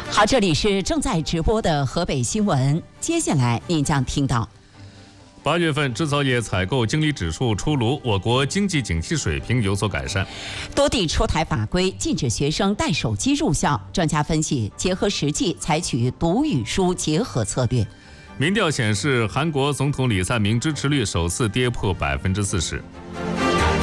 好，这里是正在直播的河北新闻，接下来您将听到 ：8月份制造业采购经理指数出炉，我国经济景气水平有所改善。 多地出台法规禁止学生带手机入校，专家分析结合实际，采取读语书结合策略。 民调显示，韩国总统李在明支持率首次跌破40%。